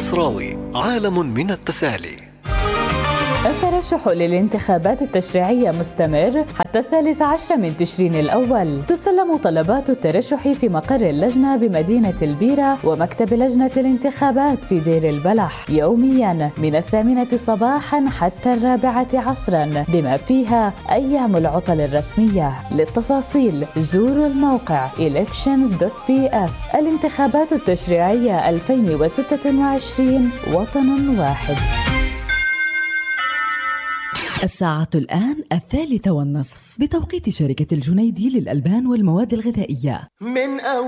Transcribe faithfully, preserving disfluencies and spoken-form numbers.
المصراوي، عالم من التسالي. الترشح للانتخابات التشريعية مستمر حتى الثالث عشر من تشرين الأول. تسلم طلبات الترشح في مقر اللجنة بمدينة البيرة ومكتب لجنة الانتخابات في دير البلح يومياً من الثامنة صباحاً حتى الرابعة عصراً، بما فيها أيام العطل الرسمية. للتفاصيل زوروا الموقع elections دوت بي إس. الانتخابات التشريعية ألفين وستة وعشرين، وطن واحد. الساعة الآن الثالثة والنصف بتوقيت شركة الجنيدي للألبان والمواد الغذائية. من